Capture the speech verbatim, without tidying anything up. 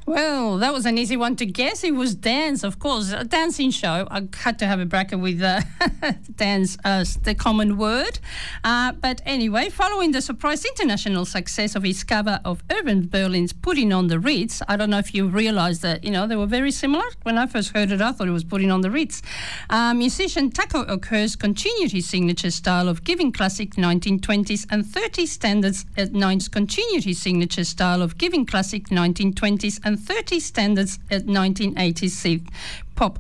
Well, that was an easy one to guess. It was dance, of course. A dancing show. I had to have a bracket with uh, dance as the common word. Uh, but anyway, following the surprise international success of his cover of Urban Berlin's Putting on the Ritz, I don't know if you realised that, you know, they were very similar. When I first heard it, I thought it was Putting on the Ritz. Uh, musician Taco Okhurst continued his signature style of giving classic nineteen twenties and thirties standards at nines continued his signature style of giving classic nineteen twenties and thirty standards at nineteen eighties pop